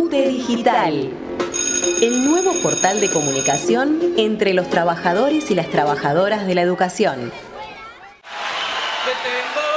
UTE Digital, el nuevo portal de comunicación entre los trabajadores y las trabajadoras de la educación. ¡Me tengo!